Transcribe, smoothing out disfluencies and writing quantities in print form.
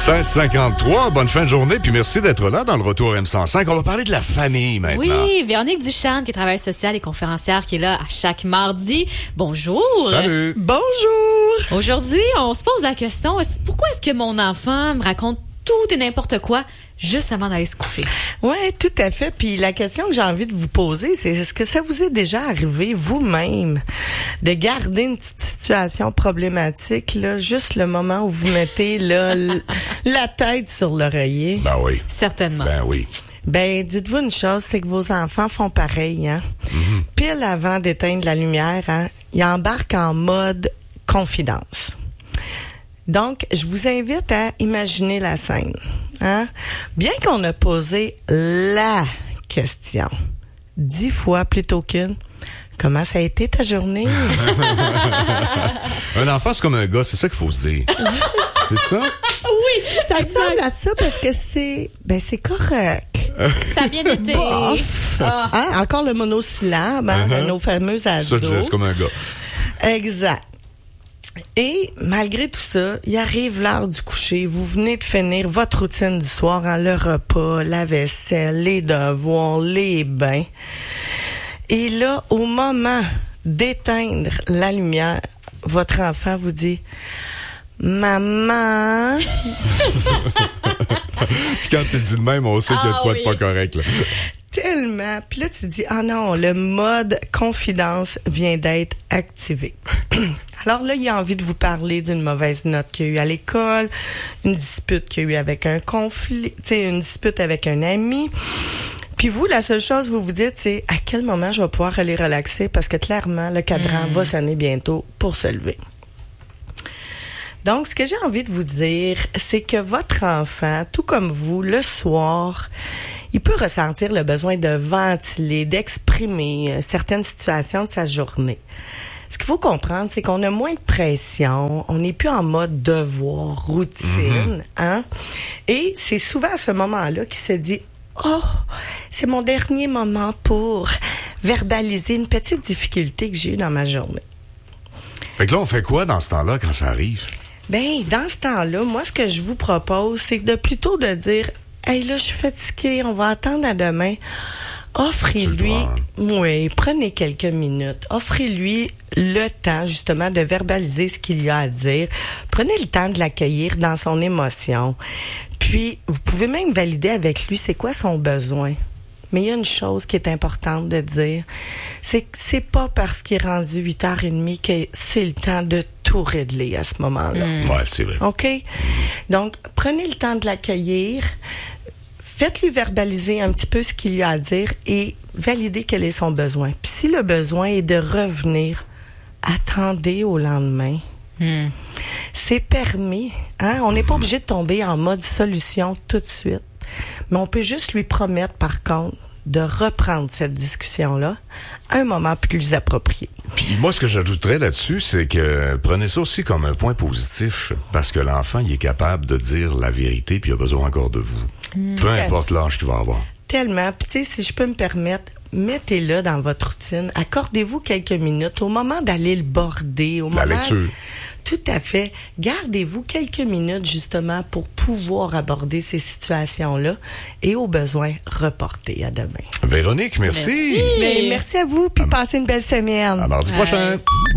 16h53, bonne fin de journée, puis merci d'être là dans le Retour M105. On va parler de la famille maintenant. Oui, Véronique Ducharme, qui est travailleuse sociale et conférencière, qui est là à chaque mardi. Bonjour. Salut. Bonjour. Aujourd'hui, on se pose la question, pourquoi est-ce que mon enfant me raconte tout et n'importe quoi juste avant d'aller se coucher? Oui, tout à fait. Puis la question que j'ai envie de vous poser, c'est est-ce que ça vous est déjà arrivé vous-même de garder une petite situation problématique, là, juste le moment où vous mettez là, la tête sur l'oreiller? Ben oui. Certainement. Ben oui. Ben, dites-vous une chose, c'est que vos enfants font pareil, hein. Mm-hmm. Pile avant d'éteindre la lumière, hein, ils embarquent en mode confidence. Donc, je vous invite à imaginer la scène. Hein? Bien qu'on a posé la question 10 fois plutôt qu'une, comment ça a été ta journée? Un enfant, c'est comme un gars, c'est ça qu'il faut se dire. C'est ça? Oui, ça ressemble à ça parce que c'est correct. Ça a bien été. Bof. Hein? Encore le monosyllabe de nos fameux ados. C'est ça que je disais, c'est comme un gars. Exact. Et malgré tout ça, il arrive l'heure du coucher. Vous venez de finir votre routine du soir, hein, le repas, la vaisselle, les devoirs, les bains. Et là, au moment d'éteindre la lumière, votre enfant vous dit « Maman! » Puis quand tu le dis de même, on sait qu'il y a de quoi de pas correct, là. Tellement. Puis là, tu dis, ah non, le mode confidence vient d'être activé. Alors là, il a envie de vous parler d'une mauvaise note qu'il y a eu à l'école, une dispute qu'il y a eu avec un conflit, tu sais, une dispute avec un ami. Puis vous, la seule chose que vous vous dites, c'est à quel moment je vais pouvoir aller relaxer parce que clairement, le cadran va sonner bientôt pour se lever. Donc, ce que j'ai envie de vous dire, c'est que votre enfant, tout comme vous, le soir, il peut ressentir le besoin de ventiler, d'exprimer certaines situations de sa journée. Ce qu'il faut comprendre, c'est qu'on a moins de pression, on n'est plus en mode devoir, routine, hein? Et c'est souvent à ce moment-là qu'il se dit « Oh, c'est mon dernier moment pour verbaliser une petite difficulté que j'ai eue dans ma journée. » Fait que là, on fait quoi dans ce temps-là quand ça arrive? Ben, dans ce temps-là, moi, ce que je vous propose, c'est de plutôt de dire « Hey, là, je suis fatiguée, on va attendre à demain. » Offrez-lui, oui, prenez quelques minutes. Offrez-lui le temps, justement, de verbaliser ce qu'il y a à dire. Prenez le temps de l'accueillir dans son émotion. Puis, vous pouvez même valider avec lui c'est quoi son besoin. Mais il y a une chose qui est importante de dire, c'est que c'est pas parce qu'il est rendu 8h30 que c'est le temps de tout régler à ce moment-là. Ouais, c'est vrai. OK? Donc, prenez le temps de l'accueillir. Faites-lui verbaliser un petit peu ce qu'il y a à dire et validez quel est son besoin. Puis si le besoin est de revenir, attendez au lendemain. C'est permis. Hein? On n'est pas obligé de tomber en mode solution tout de suite. Mais on peut juste lui promettre, par contre, de reprendre cette discussion-là à un moment plus approprié. Puis moi, ce que j'ajouterais là-dessus, c'est que prenez ça aussi comme un point positif, parce que l'enfant, il est capable de dire la vérité, puis il a besoin encore de vous. Peu importe l'âge qu'il va avoir. Tellement. Puis tu sais, si je peux me permettre, mettez-le dans votre routine. Accordez-vous quelques minutes au moment d'aller le border. La lecture. Tout à fait. Gardez-vous quelques minutes, justement, pour pouvoir aborder ces situations-là et, au besoin, reporter à demain. Véronique, merci. Merci à vous, puis passez une belle semaine. À mardi prochain.